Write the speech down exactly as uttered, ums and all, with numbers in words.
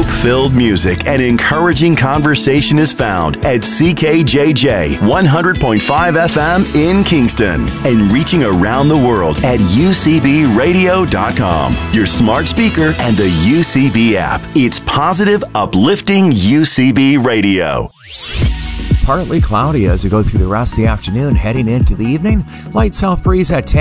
hope-filled music and encouraging conversation is found at C K J J one hundred point five F M in Kingston and reaching around the world at U C B radio dot com, your smart speaker, and the U C B app. It's positive, uplifting U C B radio. Partly cloudy as we go through the rest of the afternoon, heading into the evening. Light south breeze at ten.